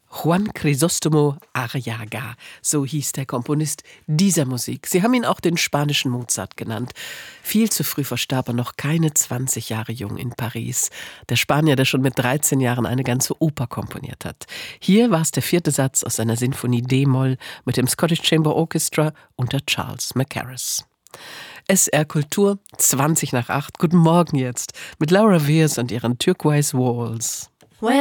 Juan Crisóstomo Arriaga, so hieß der Komponist dieser Musik. Sie haben ihn auch den spanischen Mozart genannt. Viel zu früh verstarb er noch keine 20 Jahre jung in Paris. Der Spanier, der schon mit 13 Jahren eine ganze Oper komponiert hat. Hier war es der 4. Satz aus seiner Sinfonie D-Moll mit dem Scottish Chamber Orchestra unter Charles Mackerras. SR Kultur, 7:20. Guten Morgen jetzt mit Laura Wiers und ihren Turquoise Walls.